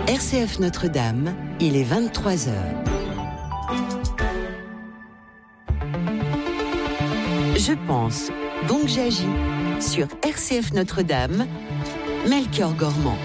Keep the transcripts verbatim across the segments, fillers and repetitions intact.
R C F Notre-Dame, il est vingt-trois heures. Je pense, donc j'agis. Sur R C F Notre-Dame, Melchior Gormand.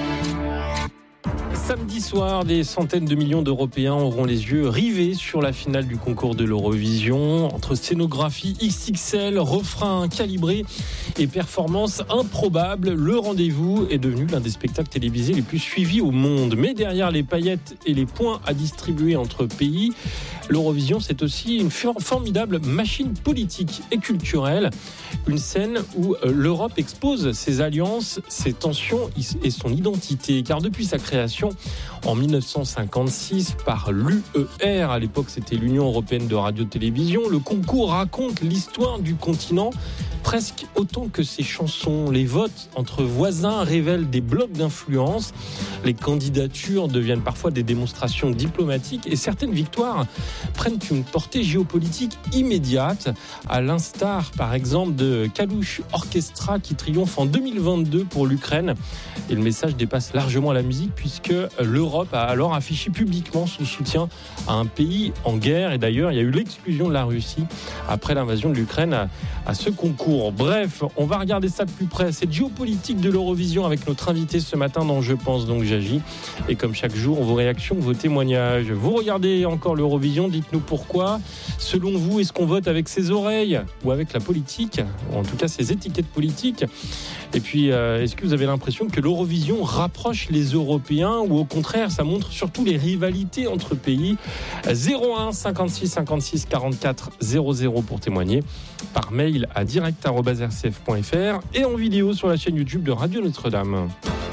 Samedi soir, des centaines de millions d'Européens auront les yeux rivés sur la finale du concours de l'Eurovision. Entre scénographie X X L, refrains calibrés et performances improbables, le rendez-vous est devenu l'un des spectacles télévisés les plus suivis au monde. Mais derrière les paillettes et les points à distribuer entre pays, l'Eurovision, c'est aussi une formidable machine politique et culturelle. Une scène où l'Europe expose ses alliances, ses tensions et son identité. Car depuis sa création en dix-neuf cent cinquante-six par l'U E R, à l'époque c'était l'Union Européenne de Radio-Télévision, le concours raconte l'histoire du continent presque autant que ses chansons. Les votes entre voisins révèlent des blocs d'influence. Les candidatures deviennent parfois des démonstrations diplomatiques et certaines victoires prennent une portée géopolitique immédiate, à l'instar par exemple de Kalush Orchestra qui triomphe en deux mille vingt-deux pour l'Ukraine. Et le message dépasse largement la musique puisque l'Europe a alors affiché publiquement son soutien à un pays en guerre. Et d'ailleurs, il y a eu l'exclusion de la Russie après l'invasion de l'Ukraine à, à ce concours. Bref, on va regarder ça de plus près. C'est géopolitique de l'Eurovision avec notre invité ce matin dans Je pense donc j'agis. Et comme chaque jour, vos réactions, vos témoignages. Vous regardez encore l'Eurovision, dites-nous pourquoi. Selon vous, est-ce qu'on vote avec ses oreilles ou avec la politique, ou en tout cas ses étiquettes politiques? Et puis, euh, est-ce que vous avez l'impression que l'Eurovision rapproche les Européens ou au contraire, ça montre surtout les rivalités entre pays? zéro un cinquante-six cinquante-six quarante-quatre zéro zéro pour témoigner, par mail à direct arobase r c f point f r et en vidéo sur la chaîne YouTube de Radio Notre-Dame.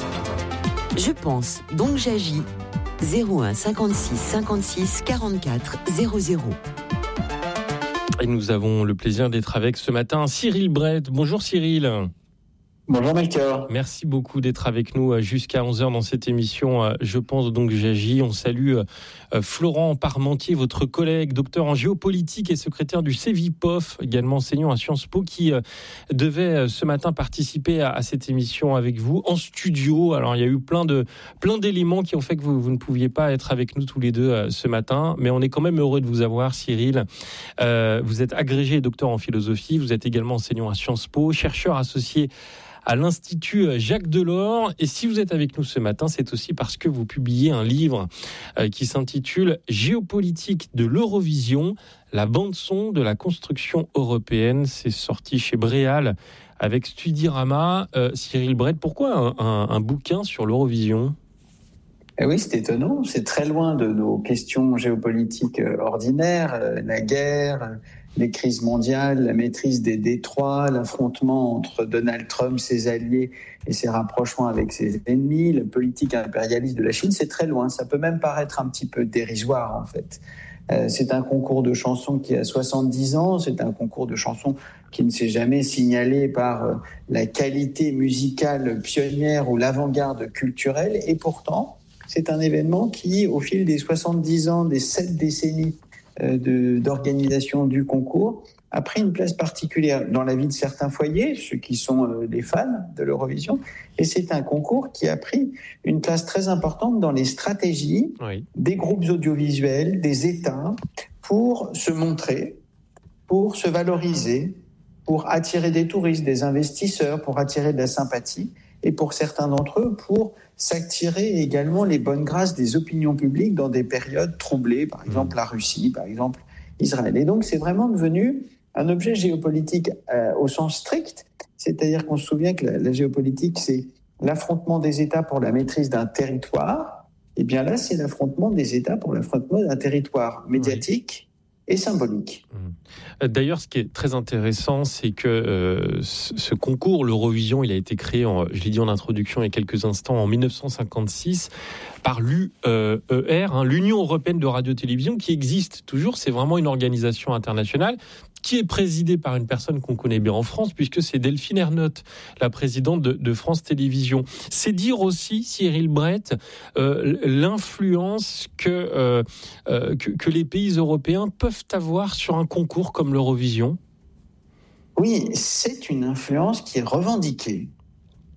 Je pense, donc j'agis. zéro un cinquante-six cinquante-six quarante-quatre zéro zéro. Et nous avons le plaisir d'être avec ce matin Cyril Brett. Bonjour Cyril. Bonjour Melchior. Merci beaucoup d'être avec nous jusqu'à onze heures dans cette émission. Je pense donc j'agis. On salue Florent Parmentier, votre collègue, docteur en géopolitique et secrétaire du CEVIPOF, également enseignant à Sciences Po, qui devait ce matin participer à cette émission avec vous en studio. Alors il y a eu plein de plein d'éléments qui ont fait que vous, vous ne pouviez pas être avec nous tous les deux ce matin, mais on est quand même heureux de vous avoir, Cyril. Euh, vous êtes agrégé et docteur en philosophie. Vous êtes également enseignant à Sciences Po, chercheur associé à l'Institut Jacques Delors. Et si vous êtes avec nous ce matin, c'est aussi parce que vous publiez un livre euh, qui s'intitule « Géopolitique de l'Eurovision, la bande-son de la construction européenne ». C'est sorti chez Bréal avec Studirama. Euh, Cyril Brett, pourquoi un, un, un bouquin sur l'Eurovision ? Eh oui, c'est étonnant. C'est très loin de nos questions géopolitiques ordinaires, la guerre, les crises mondiales, la maîtrise des détroits, l'affrontement entre Donald Trump, ses alliés et ses rapprochements avec ses ennemis, la politique impérialiste de la Chine. C'est très loin. Ça peut même paraître un petit peu dérisoire, en fait. Euh, c'est un concours de chansons qui a soixante-dix ans. C'est un concours de chansons qui ne s'est jamais signalé par euh, la qualité musicale pionnière ou l'avant-garde culturelle. Et pourtant, c'est un événement qui, au fil des soixante-dix ans, des sept décennies euh, de, d'organisation du concours, a pris une place particulière dans la vie de certains foyers, ceux qui sont euh, les fans de l'Eurovision. Et c'est un concours qui a pris une place très importante dans les stratégies oui. des groupes audiovisuels, des États, pour se montrer, pour se valoriser, pour attirer des touristes, des investisseurs, pour attirer de la sympathie. Et pour certains d'entre eux, pour s'attirer également les bonnes grâces des opinions publiques dans des périodes troublées, par exemple la Russie, par exemple Israël. Et donc c'est vraiment devenu un objet géopolitique euh, au sens strict, c'est-à-dire qu'on se souvient que la, la géopolitique, c'est l'affrontement des États pour la maîtrise d'un territoire. Et bien là, c'est l'affrontement des États pour l'affrontement d'un territoire médiatique. Oui. Et symbolique. D'ailleurs, ce qui est très intéressant, c'est que euh, ce concours, l'Eurovision, il a été créé, en, je l'ai dit en introduction il y a quelques instants, en dix-neuf cent cinquante-six par l'U E R, hein, l'Union Européenne de Radio-Télévision, qui existe toujours. C'est vraiment une organisation internationale qui est présidée par une personne qu'on connaît bien en France, puisque c'est Delphine Ernotte, la présidente de, de France Télévisions. C'est dire aussi, Cyril Brett, euh, l'influence que, euh, euh, que, que les pays européens peuvent avoir sur un concours comme l'Eurovision. Oui, c'est une influence qui est revendiquée.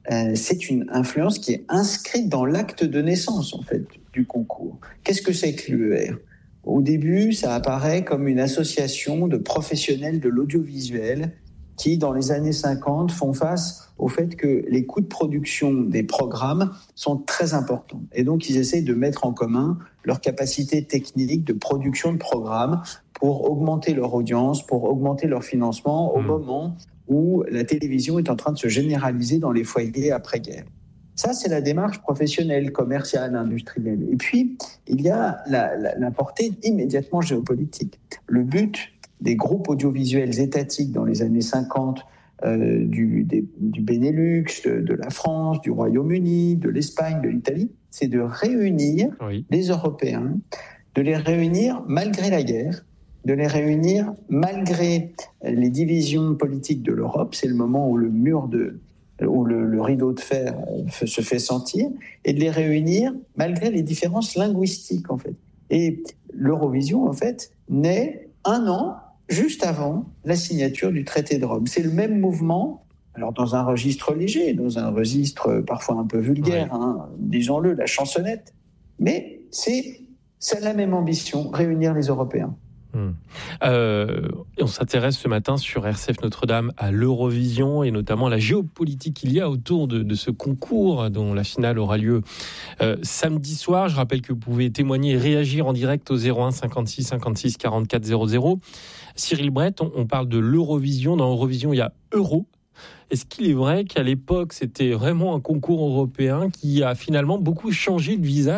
euh, c'est une influence qui est inscrite dans l'acte de naissance, en fait, du concours. Qu'est-ce que c'est que l'U E R ? Au début, ça apparaît comme une association de professionnels de l'audiovisuel qui, dans les années cinquante, font face au fait que les coûts de production des programmes sont très importants. Et donc, ils essayent de mettre en commun leur capacité technique de production de programmes pour augmenter leur audience, pour augmenter leur financement au mmh. moment où la télévision est en train de se généraliser dans les foyers après-guerre. Ça, c'est la démarche professionnelle, commerciale, industrielle. Et puis, il y a la, la, la portée immédiatement géopolitique. Le but des groupes audiovisuels étatiques dans les années cinquante, euh, du, des, du Benelux, de, de la France, du Royaume-Uni, de l'Espagne, de l'Italie, c'est de réunir oui. les Européens, de les réunir malgré la guerre, de les réunir malgré les divisions politiques de l'Europe. C'est le moment où le mur de où le, le rideau de fer se fait sentir, et de les réunir malgré les différences linguistiques, en fait. Et l'Eurovision, en fait, naît un an juste avant la signature du traité de Rome. C'est le même mouvement, alors dans un registre léger, dans un registre parfois un peu vulgaire, ouais. hein, disons-le, la chansonnette, mais c'est, c'est la même ambition, réunir les Européens. Hum. Euh, on s'intéresse ce matin sur R C F Notre-Dame à l'Eurovision et notamment la géopolitique qu'il y a autour de, de ce concours dont la finale aura lieu euh, samedi soir. Je rappelle que vous pouvez témoigner et réagir en direct au zéro un cinquante-six cinquante-six quarante-quatre zéro zéro. Cyril Brett, on, on parle de l'Eurovision. Dans l'Eurovision, il y a Euro. Est-ce qu'il est vrai qu'à l'époque, c'était vraiment un concours européen qui a finalement beaucoup changé de visage ?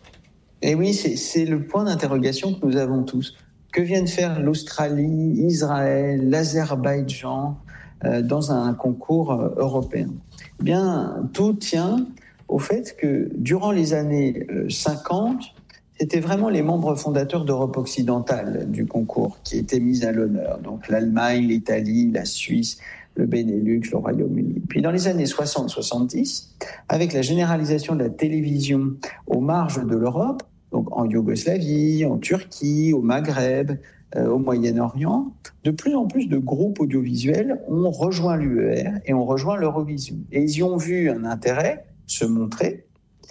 Et oui, c'est, c'est le point d'interrogation que nous avons tous. Que viennent faire l'Australie, Israël, l'Azerbaïdjan euh, dans un concours euh, européen ? Eh bien, tout tient au fait que durant les années euh, cinquante, c'était vraiment les membres fondateurs d'Europe occidentale du concours qui étaient mis à l'honneur. Donc l'Allemagne, l'Italie, la Suisse, le Benelux, le Royaume-Uni. Puis dans les années soixante soixante-dix, avec la généralisation de la télévision aux marges de l'Europe, donc en Yougoslavie, en Turquie, au Maghreb, euh, au Moyen-Orient, de plus en plus de groupes audiovisuels ont rejoint l'U E R et ont rejoint l'Eurovision. Et ils y ont vu un intérêt se montrer,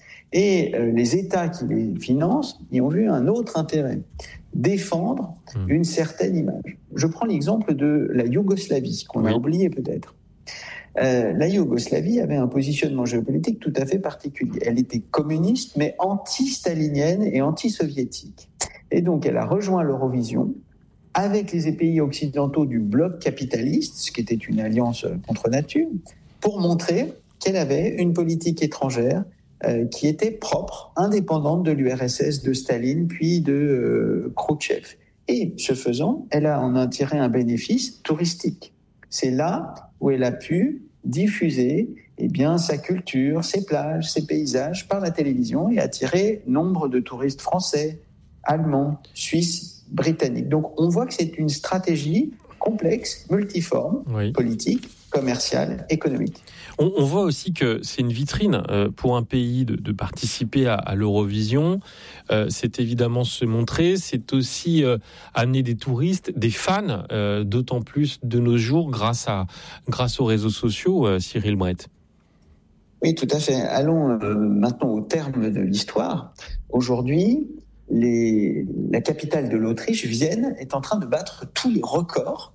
et euh, les États qui les financent y ont vu un autre intérêt, défendre mmh. une certaine image. Je prends l'exemple de la Yougoslavie, qu'on oui. a oublié peut-être. Euh, la Yougoslavie avait un positionnement géopolitique tout à fait particulier. Elle était communiste, mais anti-stalinienne et anti-soviétique. Et donc, elle a rejoint l'Eurovision avec les pays occidentaux du bloc capitaliste, ce qui était une alliance contre nature, pour montrer qu'elle avait une politique étrangère euh, qui était propre, indépendante de l'U R S S, de Staline, puis de euh, Khrouchtchev. Et ce faisant, elle a en a tiré un bénéfice touristique. C'est là où elle a pu diffuser eh bien, sa culture, ses plages, ses paysages par la télévision et attirer nombre de touristes français, allemands, suisses, britanniques. Donc on voit que c'est une stratégie complexe, multiforme, oui. politique, commerciale, économique. On, on voit aussi que c'est une vitrine euh, pour un pays de, de participer à, à l'Eurovision. Euh, c'est évidemment se montrer, c'est aussi euh, amener des touristes, des fans, euh, d'autant plus de nos jours grâce, à, grâce aux réseaux sociaux, euh, Cyril Brett. Oui, tout à fait. Allons euh, maintenant au terme de l'histoire. Aujourd'hui, les, la capitale de l'Autriche, Vienne, est en train de battre tous les records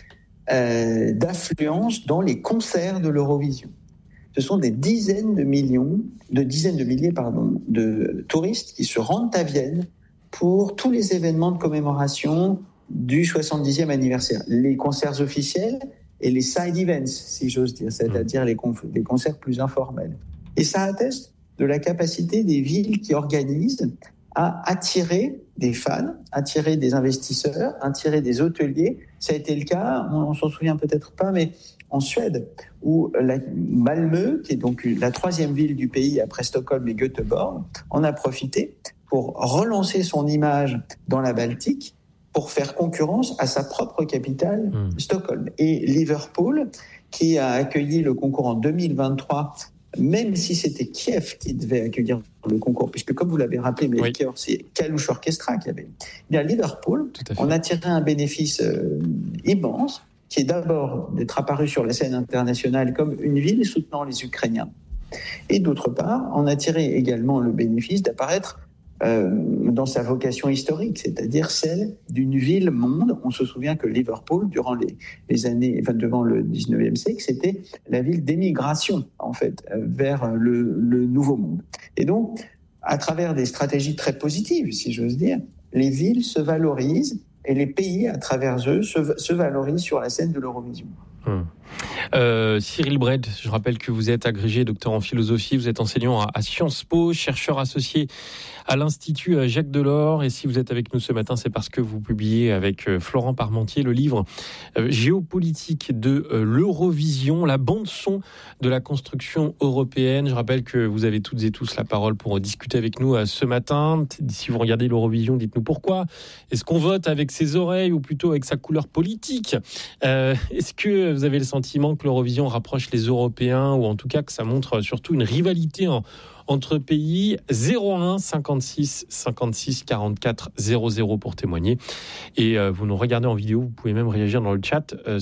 euh, d'affluence dans les concerts de l'Eurovision. Ce sont des dizaines de millions, de dizaines de milliers, pardon, de touristes qui se rendent à Vienne pour tous les événements de commémoration du soixante-dixième anniversaire. Les concerts officiels et les side events, si j'ose dire, c'est-à-dire les, conf- les concerts plus informels. Et ça atteste de la capacité des villes qui organisent à attirer des fans, attirer des investisseurs, attirer des hôteliers. Ça a été le cas, on, on s'en souvient peut-être pas, mais en Suède, où la, Malmö, qui est donc la troisième ville du pays après Stockholm et Göteborg, en a profité pour relancer son image dans la Baltique, pour faire concurrence à sa propre capitale, mmh. Stockholm. Et Liverpool, qui a accueilli le concours en deux mille vingt-trois, même si c'était Kiev qui devait accueillir le concours, puisque comme vous l'avez rappelé, mais oui. c'est Kalush Orchestra qui avait. Bien, Liverpool, on a tiré un bénéfice euh, immense qui est d'abord d'être apparue sur la scène internationale comme une ville soutenant les Ukrainiens, et d'autre part, en a tiré également le bénéfice d'apparaître euh, dans sa vocation historique, c'est-à-dire celle d'une ville-monde. On se souvient que Liverpool, durant les, les années, enfin, devant le dix-neuvième siècle, c'était la ville d'émigration, en fait, vers le, le Nouveau Monde. Et donc, à travers des stratégies très positives, si j'ose dire, les villes se valorisent et les pays, à travers eux, se, se valorisent sur la scène de l'Eurovision. Hum. Euh, Cyril Bredd, je rappelle que vous êtes agrégé docteur en philosophie, vous êtes enseignant à, à Sciences Po, chercheur associé à l'Institut Jacques Delors, et si vous êtes avec nous ce matin, c'est parce que vous publiez avec Florent Parmentier le livre euh, Géopolitique de euh, l'Eurovision, la bande-son de la construction européenne. Je rappelle que vous avez toutes et tous la parole pour discuter avec nous euh, ce matin. Si vous regardez l'Eurovision, dites-nous pourquoi. Est-ce qu'on vote avec ses oreilles ou plutôt avec sa couleur politique ? euh, Est-ce que vous avez le sentiment que l'Eurovision rapproche les Européens, ou en tout cas que ça montre surtout une rivalité en entre pays? Zéro un cinquante-six cinquante-six quarante-quatre zéro zéro pour témoigner. Et euh, vous nous regardez en vidéo, vous pouvez même réagir dans le chat euh,